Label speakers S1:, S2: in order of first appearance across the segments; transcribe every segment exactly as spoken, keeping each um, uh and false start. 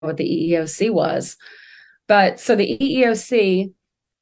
S1: what the E E O C was. But so the E E O C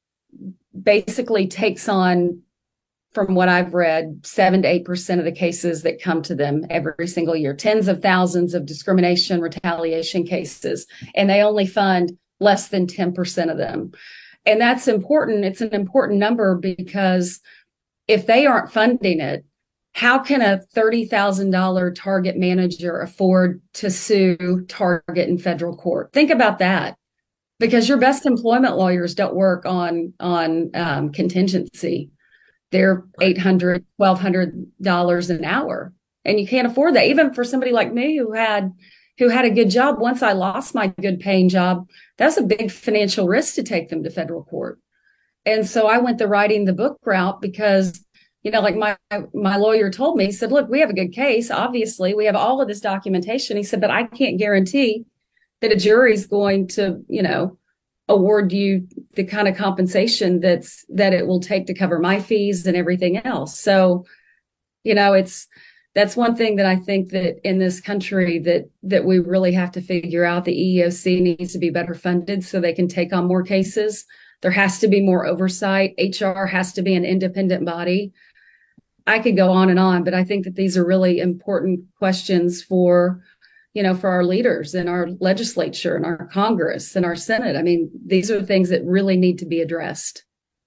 S1: basically takes on, from what I've read, seven to eight percent of the cases that come to them every single year, tens of thousands of discrimination, retaliation cases, and they only fund less than ten percent of them. And that's important. It's an important number because if they aren't funding it, how can a thirty thousand dollars Target manager afford to sue Target in federal court? Think about that, because your best employment lawyers don't work on on um, contingency. They're eight hundred dollars, twelve hundred dollars an hour, and you can't afford that. Even for somebody like me who had who had a good job, once I lost my good paying job, that's a big financial risk to take them to federal court. And so I went the writing the book route because, you know, like my my lawyer told me, he said, look, we have a good case. Obviously, we have all of this documentation. He said, but I can't guarantee that a jury's going to, you know, award you the kind of compensation that's that it will take to cover my fees and everything else. So, you know, it's that's one thing that I think that in this country that that we really have to figure out. The E E O C needs to be better funded so they can take on more cases. There has to be more oversight. H R has to be an independent body. I could go on and on, but I think that these are really important questions for, you know, for our leaders in our legislature and our Congress and our Senate. I mean, these are things that really need to be addressed.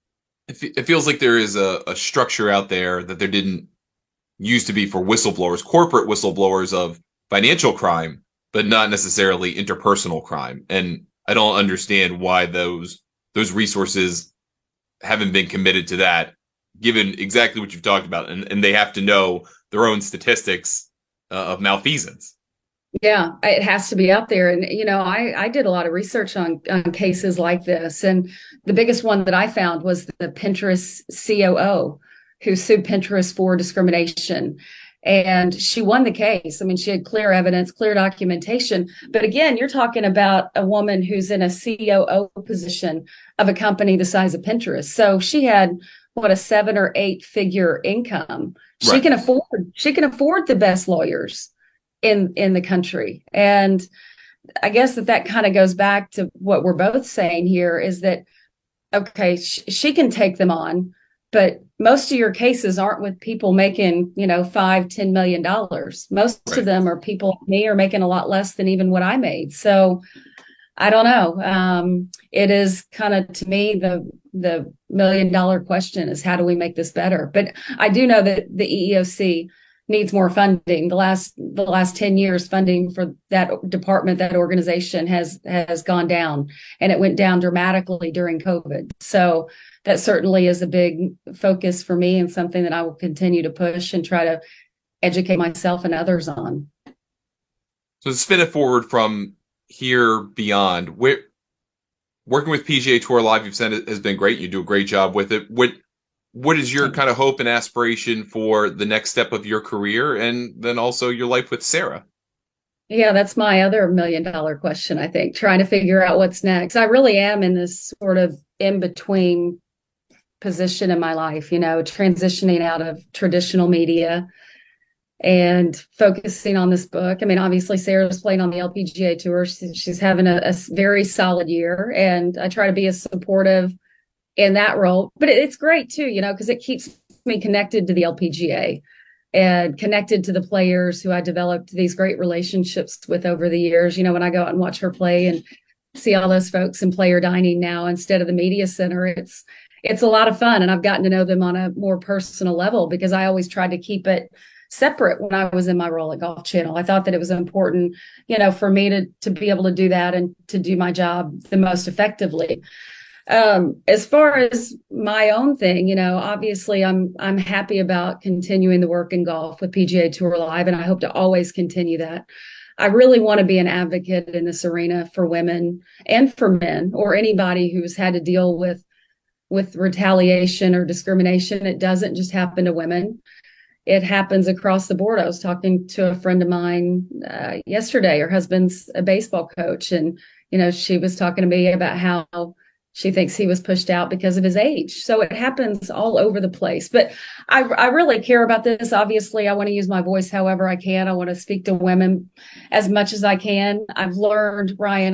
S2: It feels like there is a, a structure out there that there didn't used to be for whistleblowers, corporate whistleblowers of financial crime, but not necessarily interpersonal crime. And I don't understand why those those resources haven't been committed to that, given exactly what you've talked about. And, and they have to know their own statistics uh, of malfeasance.
S1: Yeah, it has to be out there. And, you know, I, I did a lot of research on, on cases like this. And the biggest one that I found was the Pinterest C O O who sued Pinterest for discrimination. And she won the case. I mean, she had clear evidence, clear documentation. But again, you're talking about a woman who's in a C O O position of a company the size of Pinterest. So she had, what, a seven or eight figure income. She
S2: Right.
S1: can afford, she can afford the best lawyers in in the country. And I guess that that kind of goes back to what we're both saying here is that, okay, sh- she can take them on, but most of your cases aren't with people making, you know, five, ten million dollars. Most
S2: Right.
S1: of them are people like me are making a lot less than even what I made. So I don't know. Um, it is kind of, to me, the the million dollar question is, how do we make this better? But I do know that the E E O C needs more funding. The last the last ten years, funding for that department, that organization has has gone down, and it went down dramatically during COVID. So that certainly is a big focus for me and something that I will continue to push and try to educate myself and others on.
S2: So to spin it forward from here beyond, where working with P G A Tour Live, you've said it has been great. You do a great job with it. What what is your kind of hope and aspiration for the next step of your career, and then also your life with Sarah?
S1: Yeah, that's my other million dollar question, I think, trying to figure out what's next. I really am in this sort of in between position in my life, you know, transitioning out of traditional media and focusing on this book. I mean, obviously, Sarah's playing on the L P G A Tour. She's, she's having a, a very solid year, and I try to be as supportive in that role. But it, it's great, too, you know, because it keeps me connected to the L P G A and connected to the players who I developed these great relationships with over the years. You know, when I go out and watch her play and see all those folks in player dining now instead of the media center, it's it's a lot of fun. And I've gotten to know them on a more personal level because I always tried to keep it separate when I was in my role at Golf Channel. I thought that it was important, you know, for me to to be able to do that and to do my job the most effectively. Um, as far as my own thing, you know, obviously I'm I'm happy about continuing the work in golf with P G A Tour Live, and I hope to always continue that. I really want to be an advocate in this arena for women and for men, or anybody who's had to deal with with retaliation or discrimination. It doesn't just happen to women. It happens across the board. I was talking to a friend of mine uh, yesterday. Her husband's a baseball coach, and, you know, she was talking to me about how She thinks he was pushed out because of his age. So it happens all over the place. But I, I really care about this. Obviously, I want to use my voice however I can. I want to speak to women as much as I can. I've learned, Ryan,